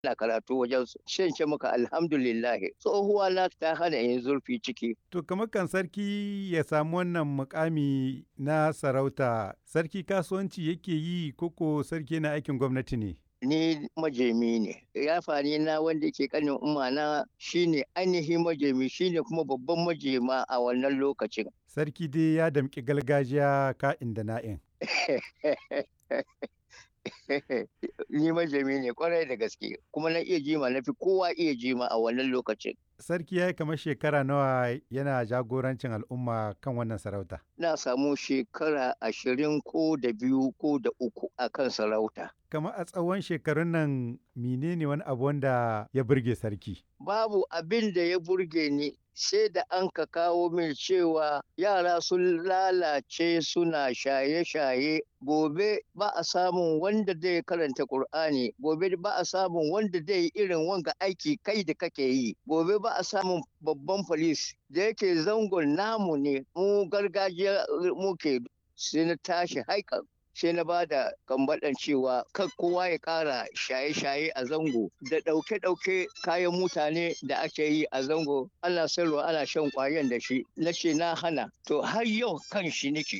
na karatu wajen su. Shan ce maka alhamdulillah. Tsohuwa na ta hana yin zurfi ciki. To kamar kan sarki ya samu wannan mukami na sarauta, sarki kasuwanci yake yi koko sarki na aikin gwamnati ne? Ni majemi ne. Yafani na wanda ke kanin umma na shine ainihin majemi shine kuma babban majema a wannan lokacin. Sarki dai ya damƙi gargajiya ka'in da na'in. Ni majemi ne kwarai da gaske kuma na iya jima na fi kowa iya jima a wannan lokacin. Sarki ya yi kamar shekara nawa yana jagorancin al'umma kan wannan sarauta? Na samu shekara 20 ko da 2 ko da 3 a kan sarauta. Kamar a tsawon shekarun nan menene wani abu wanda ya burge sarki? Babu abin da ya burge ni sai da an ka kawo min cewa yara sun lalace suna shaye-shaye gobe ba a samun wanda zai karanta Kur'ani, gobe ba a samun wanda zai irin wanga aiki kai da kake yi, gobe ba a samun babban polis da yake zangon namu ne mu gargajiya muke sai na tashi haikan. Sai na ba da kambaɗan cewa kan kowa ya ƙara shaye-shaye a zango da ɗauke-ɗauke kayan mutane da ake yi a zango ana sayarwa ana shan ƙwayan da shi na ce na hana to har yau kan shi nake